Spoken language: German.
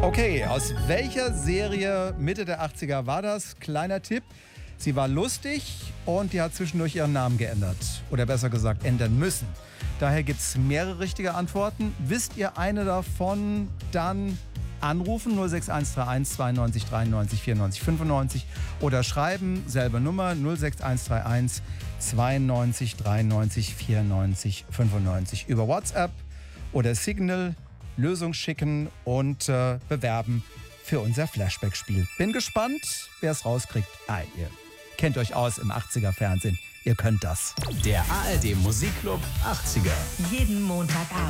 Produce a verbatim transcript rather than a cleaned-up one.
Okay, aus welcher Serie Mitte der achtziger war das? Kleiner Tipp. Sie war lustig und die hat zwischendurch ihren Namen geändert. Oder besser gesagt, ändern müssen. Daher gibt es mehrere richtige Antworten. Wisst ihr eine davon, dann anrufen null sechs eins drei eins zweiundneunzig dreiundneunzig vierundneunzig fünfundneunzig oder schreiben, selbe Nummer null sechs eins drei eins zweiundneunzig dreiundneunzig vierundneunzig fünfundneunzig über WhatsApp oder Signal, Lösung schicken und äh, bewerben für unser Flashback-Spiel. Bin gespannt, wer es rauskriegt. Ah, ihr kennt euch aus im achtziger-Fernsehen. Ihr könnt das. Der A R D Musikclub achtziger. Jeden Montagabend.